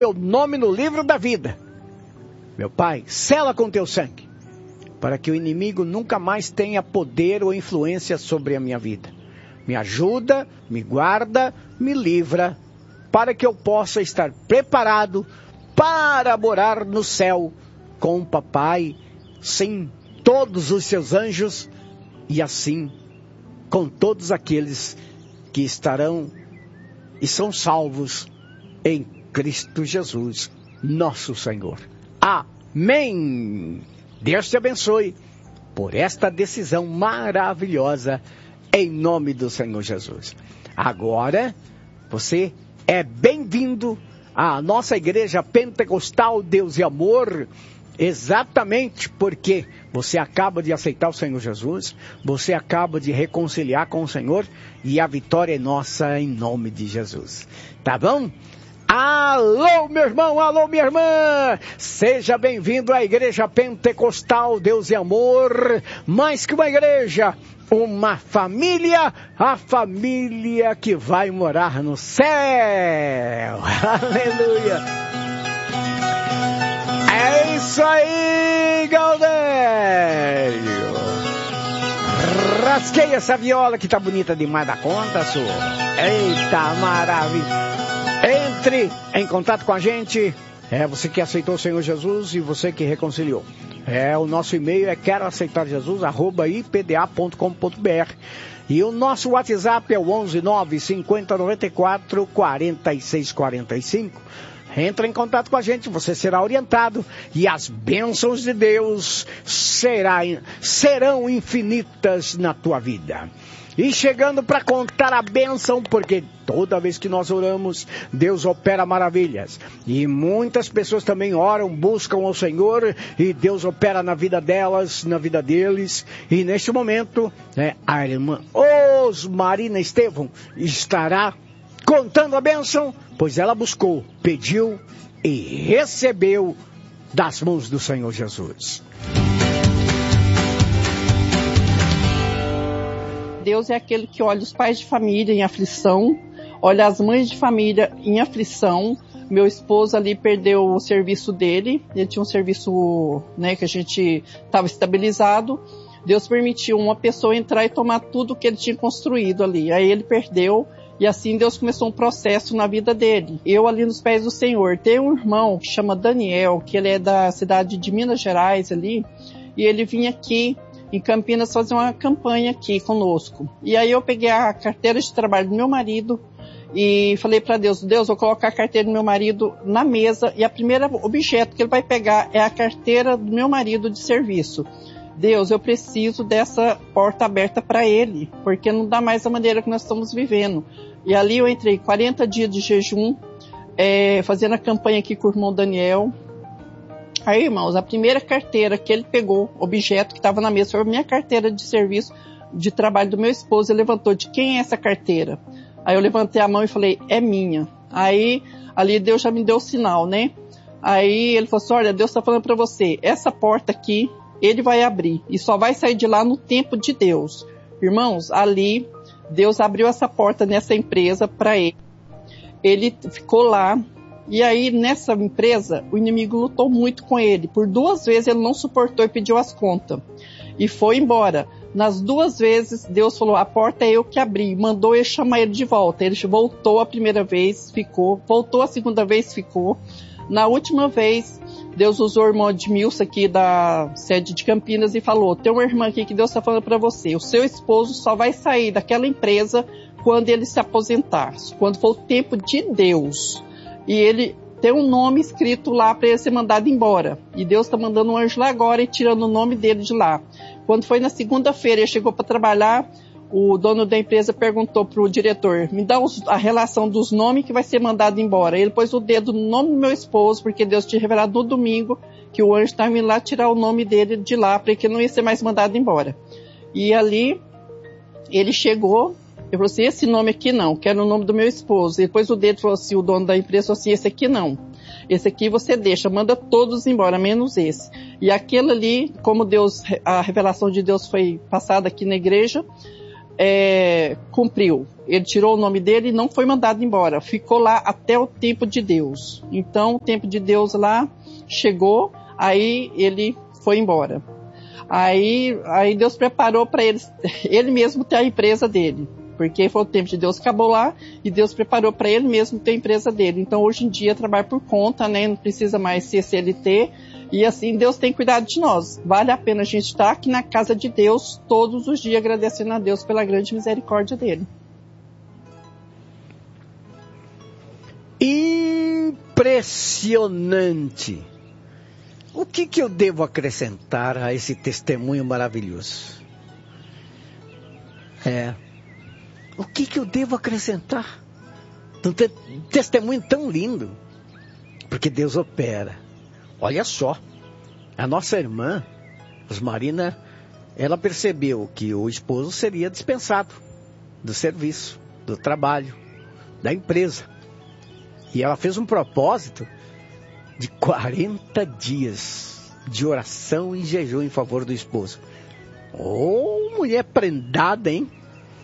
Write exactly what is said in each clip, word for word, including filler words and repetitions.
meu nome no livro da vida. Meu Pai, sela com teu sangue, para que o inimigo nunca mais tenha poder ou influência sobre a minha vida. Me ajuda, me guarda, me livra, para que eu possa estar preparado para morar no céu com o Papai, sim, todos os seus anjos, e assim com todos aqueles que estarão e são salvos em Cristo Jesus, nosso Senhor. Amém! Deus te abençoe por esta decisão maravilhosa, em nome do Senhor Jesus. Agora, você é bem-vindo à nossa igreja pentecostal Deus e Amor, exatamente porque você acaba de aceitar o Senhor Jesus, você acaba de reconciliar com o Senhor, e a vitória é nossa em nome de Jesus. Tá bom? Alô, meu irmão, alô, minha irmã, seja bem-vindo à Igreja Pentecostal Deus e Amor, mais que uma igreja, uma família, a família que vai morar no céu. Aleluia. É isso aí, Gaudério. Rasquei essa viola que tá bonita demais da conta, sua. Eita, maravilha. Entre em contato com a gente, é você que aceitou o Senhor Jesus e você que reconciliou. É, o nosso e-mail é quero aceitar Jesus, arroba i p d a ponto com ponto b r. E o nosso WhatsApp é o onze nove cinquenta noventa e quatro quarenta e seis quarenta e cinco. Entra em contato com a gente, você será orientado e as bênçãos de Deus será, serão infinitas na tua vida. E chegando para contar a bênção, porque toda vez que nós oramos, Deus opera maravilhas. E muitas pessoas também oram, buscam ao Senhor, e Deus opera na vida delas, na vida deles. E neste momento, né, a irmã Osmarina Estevão estará contando a bênção, pois ela buscou, pediu e recebeu das mãos do Senhor Jesus. Deus é aquele que olha os pais de família em aflição, olha as mães de família em aflição. Meu esposo ali perdeu o serviço dele, ele tinha um serviço, né, que a gente estava estabilizado. Deus permitiu uma pessoa entrar e tomar tudo que ele tinha construído ali. Aí ele perdeu e assim Deus começou um processo na vida dele. Eu ali nos pés do Senhor. Tem um irmão que chama Daniel, que ele é da cidade de Minas Gerais ali, e ele vinha aqui em Campinas fazer uma campanha aqui conosco. E aí eu peguei a carteira de trabalho do meu marido e falei para Deus, Deus, eu vou colocar a carteira do meu marido na mesa e a primeira objeto que ele vai pegar é a carteira do meu marido de serviço. Deus, eu preciso dessa porta aberta para ele, porque não dá mais a maneira que nós estamos vivendo. E ali eu entrei quarenta dias de jejum, é, fazendo a campanha aqui com o irmão Daniel. Aí, irmãos, a primeira carteira que ele pegou, objeto que estava na mesa, foi a minha carteira de serviço de trabalho do meu esposo. Ele levantou, de quem é essa carteira? Aí eu levantei a mão e falei, é minha. Aí, ali Deus já me deu o sinal, né? Aí ele falou assim, olha, Deus está falando para você, essa porta aqui, ele vai abrir e só vai sair de lá no tempo de Deus. Irmãos, ali, Deus abriu essa porta nessa empresa para ele. Ele ficou lá. E aí, nessa empresa, o inimigo lutou muito com ele. Por duas vezes ele não suportou e pediu as contas. E foi embora. Nas duas vezes, Deus falou, a porta é eu que abri. Mandou ele chamar ele de volta. Ele voltou a primeira vez, ficou. Voltou a segunda vez, ficou. Na última vez, Deus usou o irmão Edmilson aqui da sede de Campinas e falou, tem uma irmã aqui que Deus está falando para você. O seu esposo só vai sair daquela empresa quando ele se aposentar. Quando for o tempo de Deus. E ele tem um nome escrito lá para ele ser mandado embora. E Deus está mandando um anjo lá agora e tirando o nome dele de lá. Quando foi na segunda-feira, ele chegou para trabalhar, o dono da empresa perguntou para o diretor, me dá os, a relação dos nomes que vai ser mandado embora. Ele pôs o dedo no nome do meu esposo, porque Deus tinha revelado no domingo que o anjo estava indo lá tirar o nome dele de lá, para que ele não ia ser mais mandado embora. E ali, ele chegou... Ele falou assim, esse nome aqui não, quero o nome do meu esposo. E depois o dedo falou assim, o dono da empresa falou assim, esse aqui não. Esse aqui você deixa, manda todos embora, menos esse. E aquele ali, como Deus, a revelação de Deus foi passada aqui na igreja, é, cumpriu. Ele tirou o nome dele e não foi mandado embora. Ficou lá até o tempo de Deus. Então, o tempo de Deus lá chegou, aí ele foi embora. Aí, aí Deus preparou para ele, ele mesmo ter a empresa dele. Porque foi o tempo de Deus que acabou lá e Deus preparou para ele mesmo ter a empresa dele. Então, hoje em dia, trabalha por conta, né? Não precisa mais ser C L T. E assim, Deus tem cuidado de nós. Vale a pena a gente estar aqui na casa de Deus todos os dias agradecendo a Deus pela grande misericórdia dele. Impressionante! O que, que eu devo acrescentar a esse testemunho maravilhoso? É... O que, que eu devo acrescentar? Um te- testemunho tão lindo. Porque Deus opera. Olha só. A nossa irmã, Osmarina, ela percebeu que o esposo seria dispensado do serviço, do trabalho, da empresa. E ela fez um propósito de quarenta dias de oração e jejum em favor do esposo. Ô, mulher prendada, hein?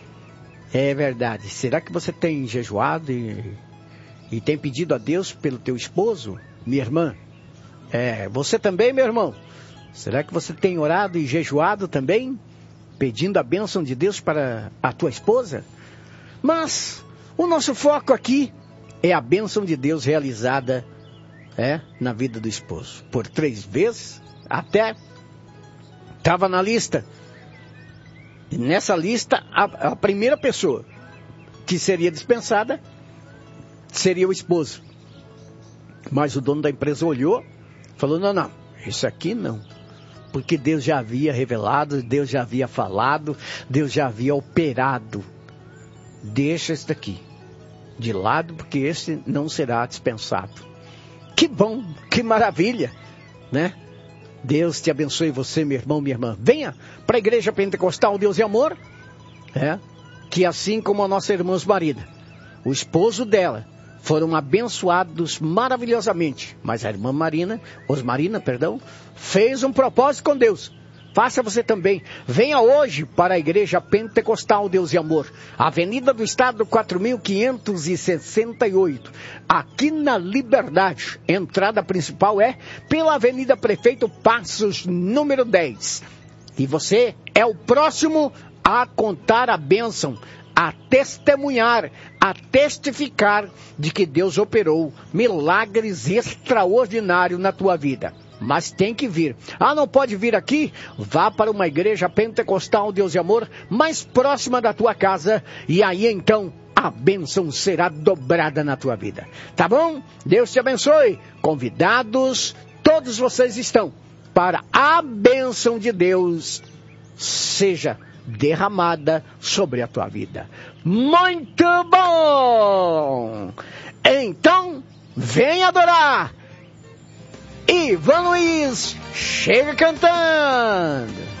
É verdade. Será que você tem jejuado e, e tem pedido a Deus pelo teu esposo, minha irmã? É, você também, meu irmão? Será que você tem orado e jejuado também, pedindo a bênção de Deus para a tua esposa? Mas o nosso foco aqui é a bênção de Deus realizada é, na vida do esposo. Por três vezes, até estava na lista. E nessa lista, a, a primeira pessoa que seria dispensada seria o esposo. Mas o dono da empresa olhou, falou, não, não, isso aqui não. Porque Deus já havia revelado, Deus já havia falado, Deus já havia operado. Deixa esse daqui de lado, porque esse não será dispensado. Que bom, que maravilha, né? Deus te abençoe você, meu irmão, minha irmã. Venha para a Igreja Pentecostal Deus e Amor, é, que assim como a nossa irmã Osmarina, o esposo dela, foram abençoados maravilhosamente. Mas a irmã Marina, Osmarina, perdão, fez um propósito com Deus. Faça você também. Venha hoje para a Igreja Pentecostal Deus e Amor, Avenida do Estado quatro mil quinhentos e sessenta e oito, aqui na Liberdade. Entrada principal é pela Avenida Prefeito Passos, número dez. E você é o próximo a contar a bênção, a testemunhar, a testificar de que Deus operou milagres extraordinários na tua vida. Mas tem que vir. Ah, não pode vir aqui? Vá para uma igreja pentecostal Deus e Amor mais próxima da tua casa e aí então a bênção será dobrada na tua vida. Tá bom? Deus te abençoe. Convidados, todos vocês estão para a bênção de Deus seja derramada sobre a tua vida. Muito bom! Então, vem adorar! Ivan Luiz, chega cantando!